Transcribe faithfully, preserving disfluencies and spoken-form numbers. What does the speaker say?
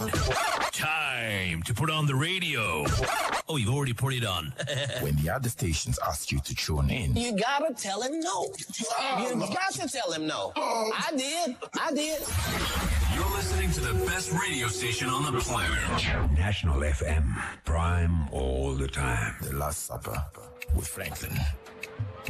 Time to put on the radio. Oh, you've already put it on. When the other stations ask you to tune in, you gotta tell him no. You got to tell him no. I did. I did. You're listening to the best radio station on the planet. National F M. Prime all the time. The Last Supper with Franklin.